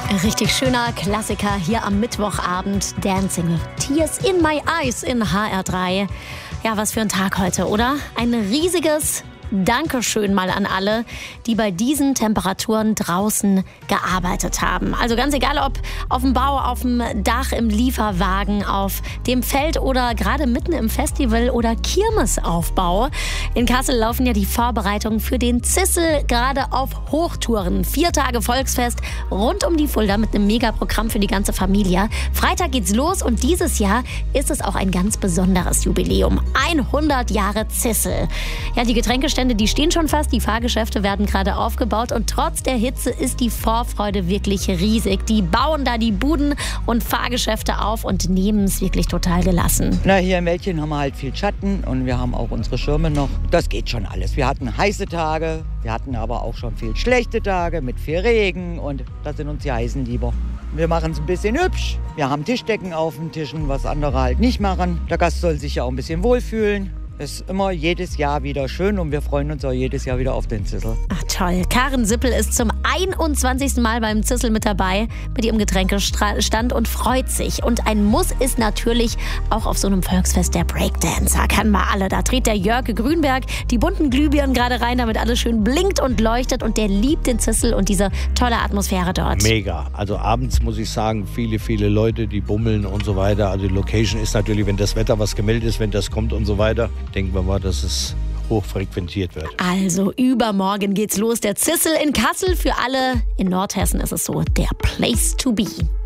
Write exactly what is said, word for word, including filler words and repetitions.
Richtig schöner Klassiker hier am Mittwochabend. Dancing with Tears in My Eyes in H R drei. Ja, was für ein Tag heute, oder? Ein riesiges Dankeschön mal an alle, die bei diesen Temperaturen draußen gearbeitet haben. Also ganz egal, ob auf dem Bau, auf dem Dach, im Lieferwagen, auf dem Feld oder gerade mitten im Festival- oder Kirmesaufbau. In Kassel laufen ja die Vorbereitungen für den Zissel gerade auf Hochtouren. Vier Tage Volksfest rund um die Fulda mit einem Megaprogramm für die ganze Familie. Freitag geht's los und dieses Jahr ist es auch ein ganz besonderes Jubiläum. hundert Jahre Zissel. Ja, die Getränkestände, die stehen schon fast, die Fahrgeschäfte werden gerade aufgebaut und trotz der Hitze ist die Vorfreude wirklich riesig. Die bauen da die Buden und Fahrgeschäfte auf und nehmen es wirklich total gelassen. Na, hier im Wäldchen haben wir halt viel Schatten und wir haben auch unsere Schirme noch. Das geht schon alles. Wir hatten heiße Tage, wir hatten aber auch schon viel schlechte Tage mit viel Regen und das sind uns die heißen lieber. Wir machen es ein bisschen hübsch. Wir haben Tischdecken auf den Tischen, was andere halt nicht machen. Der Gast soll sich ja auch ein bisschen wohlfühlen. Es ist immer jedes Jahr wieder schön und wir freuen uns auch jedes Jahr wieder auf den Zissel. Ach toll. Karen Sippel ist zum einundzwanzigsten Mal beim Zissel mit dabei, mit ihrem Getränkestand und freut sich. Und ein Muss ist natürlich auch auf so einem Volksfest der Breakdancer. Kann mal alle. Da dreht der Jörg Grünberg die bunten Glühbirnen gerade rein, damit alles schön blinkt und leuchtet. Und der liebt den Zissel und diese tolle Atmosphäre dort. Mega. Also abends muss ich sagen, viele, viele Leute, die bummeln und so weiter. Also die Location ist natürlich, wenn das Wetter was gemeldet ist, wenn das kommt und so weiter, denken wir mal, dass es hoch frequentiert wird. Also übermorgen geht's los. Der Zissel in Kassel. Für alle in Nordhessen ist es so der Place to be.